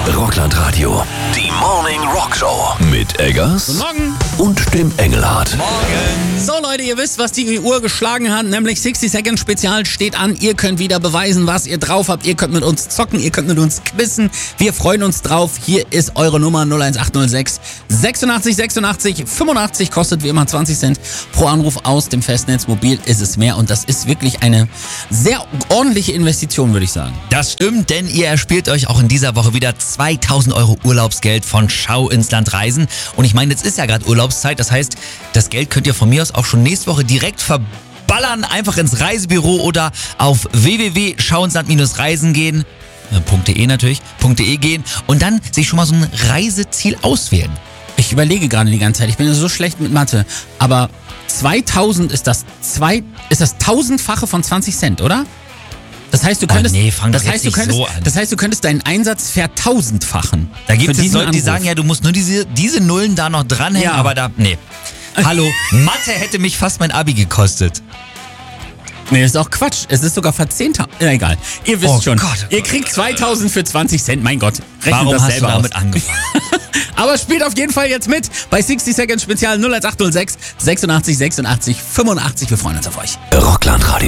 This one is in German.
Rockland Radio. Die Morning Rock Show. Mit Eggers. Guten Morgen. Und dem Engelhardt. So Leute, ihr wisst, was die Uhr geschlagen hat, nämlich 60 Second Spezial steht an. Ihr könnt wieder beweisen, was ihr drauf habt. Ihr könnt mit uns zocken, ihr könnt mit uns quizzen. Wir freuen uns drauf. Hier ist eure Nummer 01806 86 86 85. Kostet wie immer 20 Cent pro Anruf aus dem Festnetz. Mobil ist es mehr und das ist wirklich eine sehr ordentliche Investition, würde ich sagen. Das stimmt, denn ihr erspielt euch auch in dieser Woche wieder 2000 Euro Urlaubsgeld von Schau ins Land Reisen. Und ich meine, jetzt ist ja gerade Urlaubszeit, das heißt, das Geld könnt ihr von mir aus auch schon nächste Woche direkt verballern, einfach ins Reisebüro oder auf www.schauinsland-reisen gehen, .de natürlich, .de gehen und dann sich schon mal so ein Reiseziel auswählen. Ich überlege gerade die ganze Zeit, ich bin ja so schlecht mit Mathe, aber 2000 ist das tausendfache von 20 Cent, oder? Das heißt, du könntest, das heißt, du könntest deinen Einsatz vertausendfachen. Da gibt es Leute, die sagen, ja, du musst nur diese Nullen da noch dranhängen, Ja. aber nee. Hallo, Mathe hätte mich fast mein Abi gekostet. Nee, das ist auch Quatsch. Es ist sogar verzehnter. Egal. Ihr wisst schon. Ihr kriegt 2000 für 20 Cent. Mein Gott. Rechnet Warum das hast selber du damit aus. angefangen? Aber spielt auf jeden Fall jetzt mit bei 60 Second Spezial 01806 86 86 85. Wir freuen uns auf euch. Rockland Radio.